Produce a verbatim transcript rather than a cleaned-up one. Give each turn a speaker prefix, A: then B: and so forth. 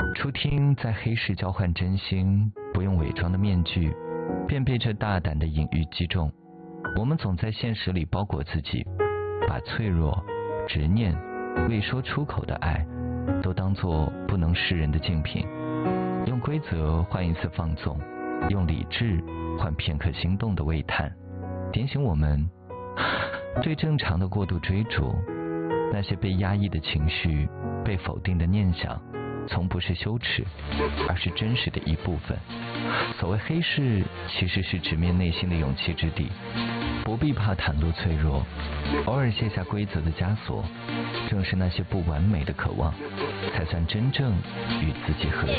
A: 初听在黑市交换真心，不用伪装的面具，便被这大胆的隐喻击中。我们总在现实里包裹自己，把脆弱、执念、未说出口的爱，都当作不能示人的竞品，用规则换一次放纵，用理智换片刻心动的喟叹，点醒我们对正常的过度追逐。那些被压抑的情绪，被否定的念想，从不是羞耻，而是真实的一部分。所谓黑市，其实是直面内心的勇气之地，不必怕袒露脆弱，偶尔卸下规则的枷锁，正是那些不完美的渴望，才算真正与自己和解。